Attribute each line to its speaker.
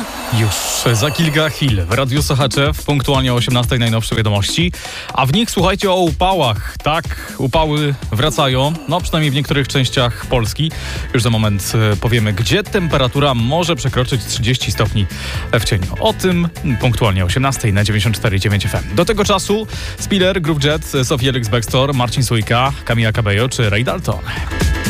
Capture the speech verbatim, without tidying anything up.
Speaker 1: Już za kilka chwil w Radiu Sochaczew, punktualnie o osiemnastej najnowsze wiadomości, a w nich słuchajcie o upałach. Tak, upały wracają, no przynajmniej w niektórych częściach Polski. Już za moment powiemy, gdzie temperatura może przekroczyć trzydzieści stopni w cieniu. O tym punktualnie o osiemnastej na dziewięćdziesiąt cztery dziewięć F M. Do tego czasu Spiller, Groove Jet, Sofia Elix Baxter, Marcin Sójka, Camila Cabello czy Ray Dalton.